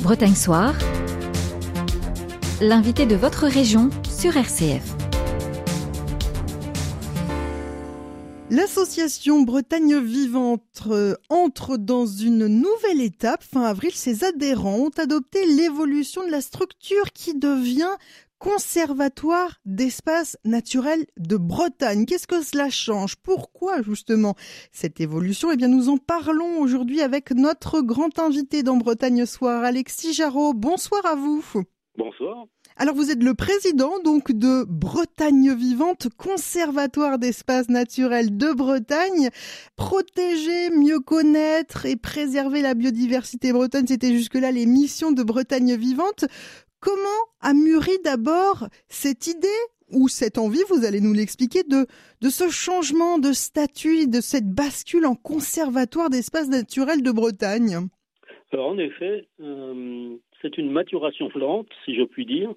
Bretagne Soir, l'invité de votre région sur RCF. L'association Bretagne Vivante entre dans une nouvelle étape. Fin avril, ses adhérents ont adopté l'évolution de la structure qui devient Conservatoire d'espaces naturels de Bretagne. Qu'est-ce que cela change? Pourquoi justement cette évolution? Eh bien, nous en parlons aujourd'hui avec notre grand invité dans Bretagne Soir, Alexis Jarraud. Bonsoir à vous. Bonsoir. Alors, vous êtes le président donc de Bretagne Vivante, Conservatoire d'espaces naturels de Bretagne. Protéger, mieux connaître et préserver la biodiversité bretonne, c'était jusque-là les missions de Bretagne Vivante. Comment a mûri d'abord cette idée ou cette envie, vous allez nous l'expliquer, de ce changement de statut, de cette bascule en Conservatoire d'espaces naturels de Bretagne? Alors en effet, c'est une maturation lente, si je puis dire.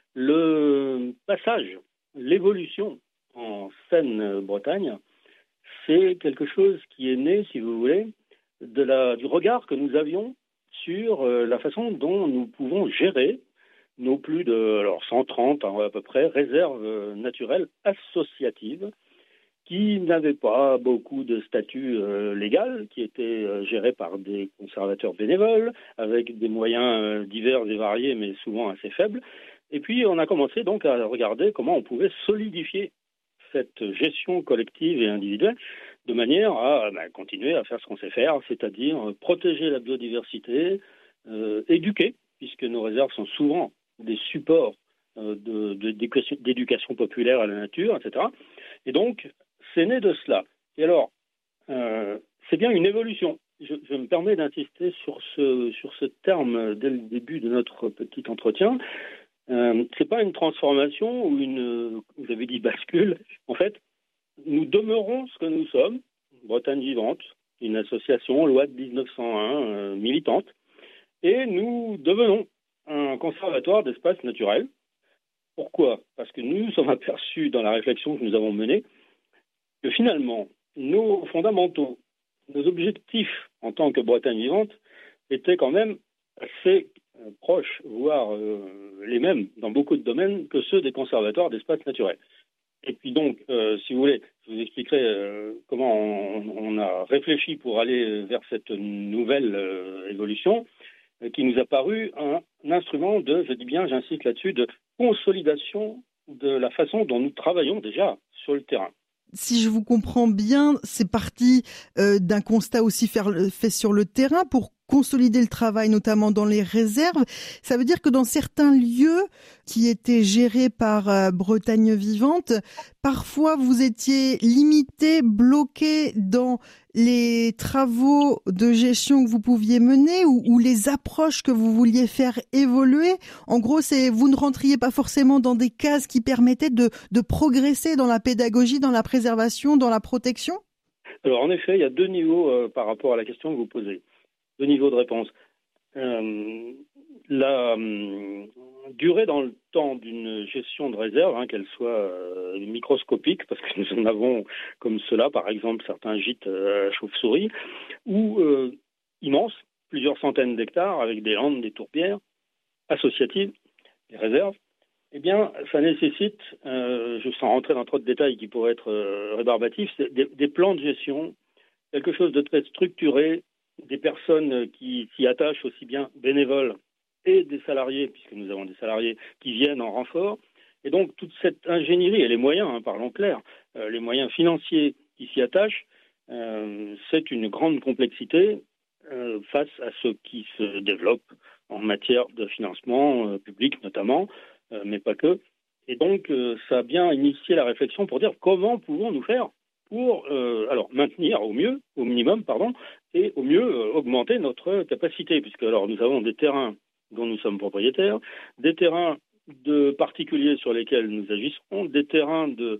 Le passage, l'évolution en Seine-Bretagne, c'est quelque chose qui est né, si vous voulez, du regard que nous avions sur la façon dont nous pouvons gérer nos plus de 130 à peu près réserves naturelles associatives qui n'avaient pas beaucoup de statut légal, qui étaient gérées par des conservateurs bénévoles, avec des moyens divers et variés, mais souvent assez faibles. Et puis, on a commencé donc à regarder comment on pouvait solidifier cette gestion collective et individuelle de manière à continuer à faire ce qu'on sait faire, c'est-à-dire protéger la biodiversité, éduquer, puisque nos réserves sont souvent des supports d'éducation populaire à la nature, etc. Et donc, c'est né de cela. Et alors, c'est bien une évolution. Je me permets d'insister sur ce terme dès le début de notre petit entretien. C'est pas une transformation ou vous avez dit bascule. En fait, nous demeurons ce que nous sommes, Bretagne Vivante, une association loi de 1901 militante, et nous devenons un conservatoire d'espaces naturels. Pourquoi? Parce que nous nous sommes aperçus dans la réflexion que nous avons menée que finalement, nos fondamentaux, nos objectifs en tant que Bretagne Vivante étaient quand même assez proches, voire les mêmes dans beaucoup de domaines que ceux des conservatoires d'espaces naturels. Et puis donc, si vous voulez, je vous expliquerai comment on a réfléchi pour aller vers cette nouvelle évolution qui nous a paru un instrument je dis bien, j'insiste là-dessus, de consolidation de la façon dont nous travaillons déjà sur le terrain. Si je vous comprends bien, c'est parti d'un constat aussi fait sur le terrain pour consolider le travail, notamment dans les réserves. Ça veut dire que dans certains lieux qui étaient gérés par Bretagne Vivante, parfois vous étiez limité, bloqué dans les travaux de gestion que vous pouviez mener ou les approches que vous vouliez faire évoluer. En gros, vous ne rentriez pas forcément dans des cases qui permettaient de progresser dans la pédagogie, dans la préservation, dans la protection? Alors en effet, il y a deux niveaux par rapport à la question que vous posez. Deux niveaux de réponse. La durée dans le temps d'une gestion de réserve, qu'elle soit microscopique, parce que nous en avons comme cela, par exemple, certains gîtes à chauve-souris, ou immense, plusieurs centaines d'hectares, avec des landes, des tourbières associatives, des réserves, eh bien, ça nécessite, sans rentrer dans trop de détails qui pourraient être rébarbatifs, des plans de gestion, quelque chose de très structuré, des personnes qui s'y attachent, aussi bien bénévoles et des salariés, puisque nous avons des salariés qui viennent en renfort. Et donc, toute cette ingénierie et les moyens, parlons clair, les moyens financiers qui s'y attachent, c'est une grande complexité face à ce qui se développe en matière de financement public notamment, mais pas que. Et donc, ça a bien initié la réflexion pour dire comment pouvons-nous faire pour maintenir au minimum, et au mieux augmenter notre capacité, puisque nous avons des terrains dont nous sommes propriétaires, des terrains de particuliers sur lesquels nous agissons, des terrains de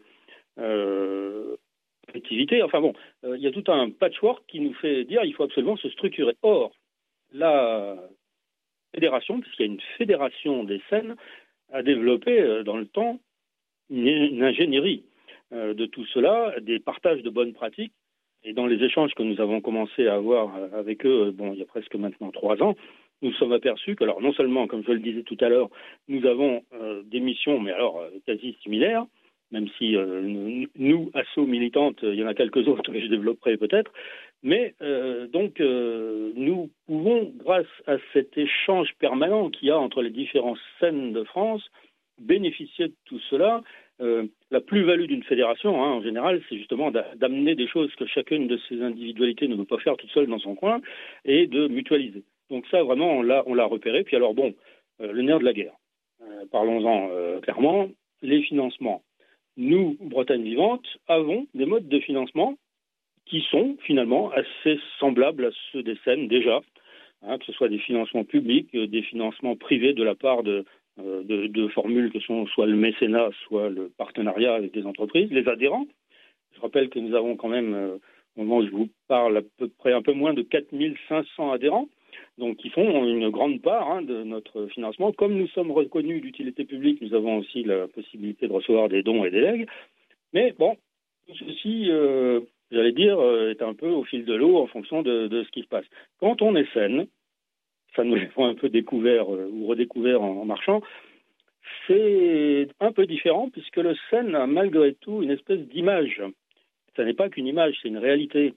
activité. Il y a tout un patchwork qui nous fait dire qu'il faut absolument se structurer. Or, la fédération, puisqu'il y a une fédération des Seines, a développé dans le temps une ingénierie de tout cela, des partages de bonnes pratiques. Et dans les échanges que nous avons commencé à avoir avec eux, il y a presque maintenant 3 ans, nous sommes aperçus que, alors non seulement, comme je le disais tout à l'heure, nous avons des missions, mais alors quasi similaires, même si nous, Asso Militante, il y en a quelques autres que je développerai peut-être, mais nous pouvons, grâce à cet échange permanent qu'il y a entre les différentes scènes de France, bénéficier de tout cela. La plus-value d'une fédération, en général, c'est justement d'amener des choses que chacune de ces individualités ne peut pas faire toute seule dans son coin et de mutualiser. Donc ça, vraiment, on l'a repéré. Puis alors, le nerf de la guerre. Parlons-en clairement, les financements. Nous, Bretagne Vivante, avons des modes de financement qui sont finalement assez semblables à ceux des scènes déjà, que ce soit des financements publics, des financements privés de la part de formules que sont soit le mécénat, soit le partenariat avec des entreprises, les adhérents. Je rappelle que nous avons quand même, au moment où je vous parle, à peu près un peu moins de 4500 adhérents, donc qui font une grande part de notre financement. Comme nous sommes reconnus d'utilité publique, nous avons aussi la possibilité de recevoir des dons et des legs. Mais bon, tout ceci, j'allais dire, est un peu au fil de l'eau en fonction de ce qui se passe. Quand on est scène, ça nous l'avons un peu découvert ou redécouvert en marchant, c'est un peu différent puisque le scène a malgré tout une espèce d'image. Ça n'est pas qu'une image, c'est une réalité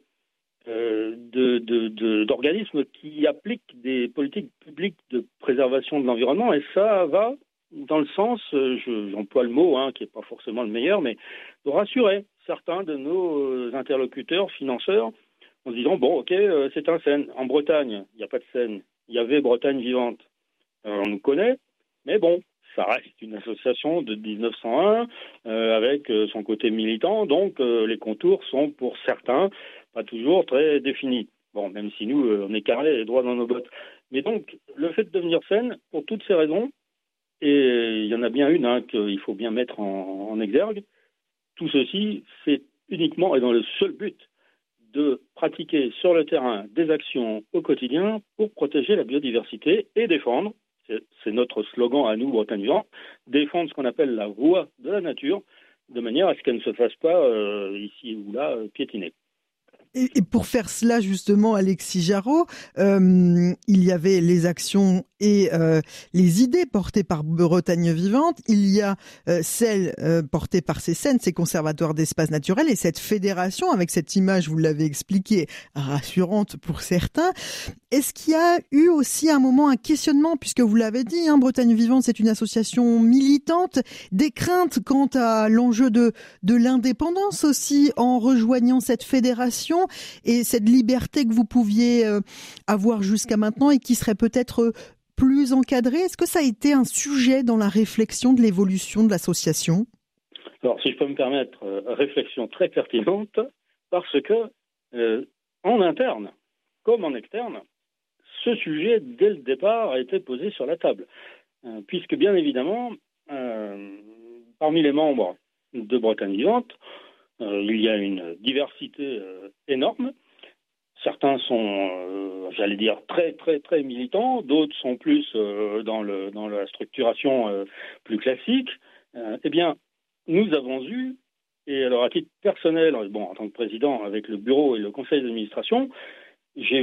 d'organismes qui appliquent des politiques publiques de préservation de l'environnement et ça va dans le sens, j'emploie le mot qui n'est pas forcément le meilleur, mais de rassurer certains de nos interlocuteurs, financeurs, en se disant, bon, ok, c'est un scène. En Bretagne, il n'y a pas de scène. Il y avait Bretagne Vivante. On nous connaît, mais bon, ça reste une association de 1901 avec son côté militant, donc les contours sont pour certains pas toujours très définis. Bon, même si nous, on est carré et droit dans nos bottes. Mais donc, le fait de devenir scène, pour toutes ces raisons, et il y en a bien une qu'il faut bien mettre en exergue, tout ceci, c'est uniquement et dans le seul but de pratiquer sur le terrain des actions au quotidien pour protéger la biodiversité et défendre, c'est notre slogan à nous, Bretagne Vivante, défendre ce qu'on appelle la voie de la nature, de manière à ce qu'elle ne se fasse pas ici ou là piétiner. Et pour faire cela, justement, Alexis Jarraud, il y avait les actions et les idées portées par Bretagne Vivante. Il y a celles portées par ces scènes, ces conservatoires d'espaces naturels et cette fédération avec cette image, vous l'avez expliqué, rassurante pour certains. Est-ce qu'il y a eu aussi à un moment un questionnement, puisque vous l'avez dit, Bretagne Vivante, c'est une association militante, des craintes quant à l'enjeu de l'indépendance aussi en rejoignant cette fédération et cette liberté que vous pouviez avoir jusqu'à maintenant et qui serait peut-être plus encadrée. Est-ce que ça a été un sujet dans la réflexion de l'évolution de l'association ? Alors, si je peux me permettre, réflexion très pertinente, parce que en interne, comme en externe, ce sujet, dès le départ, a été posé sur la table. Puisque, bien évidemment, parmi les membres de Bretagne Vivante, il y a une diversité énorme. Certains sont, j'allais dire, très, très, très militants. D'autres sont plus dans la structuration plus classique. Eh bien, nous avons eu, et alors à titre personnel, en tant que président avec le bureau et le conseil d'administration, j'ai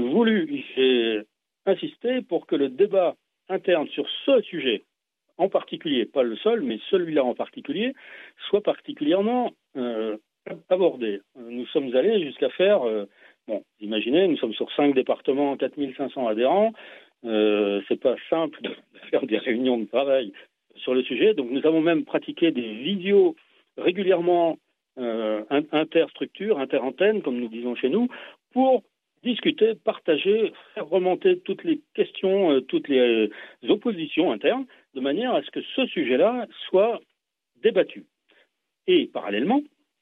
insisté pour que le débat interne sur ce sujet, en particulier, pas le seul, mais celui-là en particulier, soit particulièrement abordé. Nous sommes allés jusqu'à faire, imaginez, nous sommes sur 5 départements, 4500 adhérents, c'est pas simple de faire des réunions de travail sur le sujet, donc nous avons même pratiqué des visios régulièrement interstructures, interantennes, comme nous disons chez nous, pour discuter, partager, faire remonter toutes les questions, toutes les oppositions internes, de manière à ce que ce sujet-là soit débattu. Et parallèlement,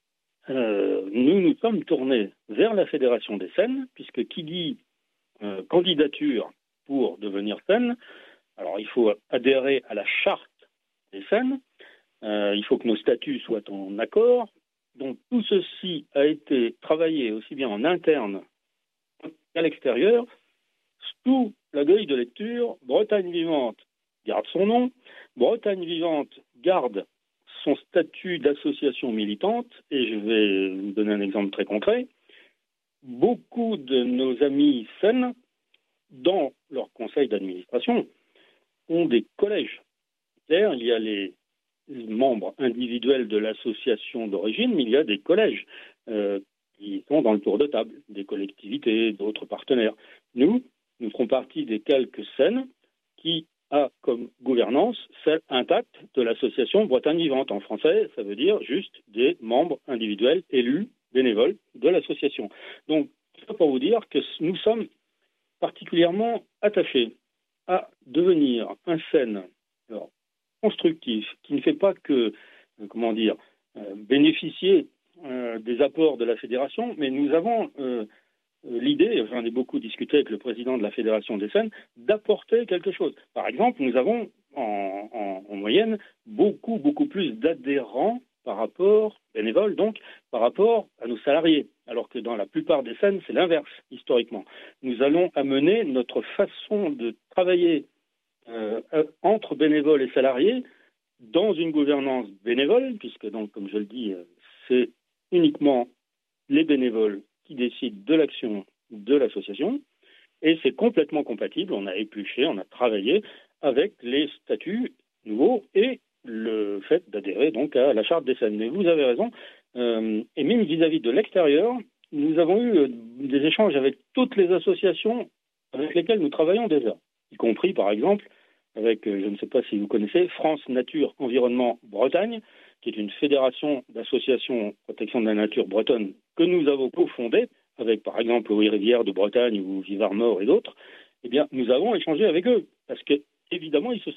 nous nous sommes tournés vers la Fédération des scènes, puisque qui dit candidature pour devenir scène, alors il faut adhérer à la charte des scènes, il faut que nos statuts soient en accord. Donc tout ceci a été travaillé aussi bien en interne qu'à l'extérieur, sous la grille de lecture. Bretagne Vivante garde son nom, Bretagne Vivante garde son statut d'association militante, et je vais vous donner un exemple très concret. Beaucoup de nos amis scènes dans leur conseil d'administration, ont des collèges. C'est-à-dire, il y a les membres individuels de l'association d'origine, mais il y a des collèges qui sont dans le tour de table, des collectivités, d'autres partenaires. Nous ferons partie des quelques scènes qui a comme gouvernance celle intacte de l'association Bretagne Vivante. En français, ça veut dire juste des membres individuels élus, bénévoles de l'association. Donc, c'est pour vous dire que nous sommes particulièrement attachés à devenir un scène constructif qui ne fait pas que, bénéficier des apports de la fédération, mais nous avons l'idée, j'en ai beaucoup discuté avec le président de la Fédération des scènes, d'apporter quelque chose. Par exemple, nous avons en moyenne beaucoup plus d'adhérents par rapport, bénévoles donc, par rapport à nos salariés. Alors que dans la plupart des scènes, c'est l'inverse, historiquement. Nous allons amener notre façon de travailler entre bénévoles et salariés dans une gouvernance bénévole, puisque donc, comme je le dis, c'est uniquement les bénévoles qui décident de l'action de l'association, et c'est complètement compatible, on a épluché, on a travaillé avec les statuts nouveaux et le fait d'adhérer donc à la charte des scènes. Mais vous avez raison, et même vis-à-vis de l'extérieur, nous avons eu des échanges avec toutes les associations avec lesquelles nous travaillons déjà, y compris par exemple avec, je ne sais pas si vous connaissez, France Nature Environnement Bretagne, qui est une fédération d'associations protection de la nature bretonne que nous avons cofondée, avec par exemple Oui Rivière de Bretagne ou Vivard Mort et d'autres. Eh bien, nous avons échangé avec eux, parce que évidemment, ils se